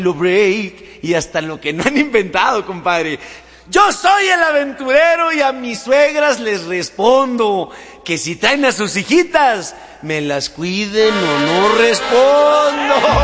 lo break y hasta lo que no han inventado, compadre. Yo soy el aventurero y a mis suegras les respondo que si traen a sus hijitas, me las cuiden o no respondo.